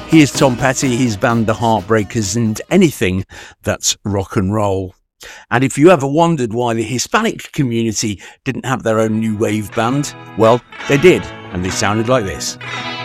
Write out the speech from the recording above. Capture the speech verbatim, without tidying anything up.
Here's Tom Petty, his band The Heartbreakers, and anything that's rock and roll. And if you ever wondered why the Hispanic community didn't have their own new wave band, well, they did, and they sounded like this.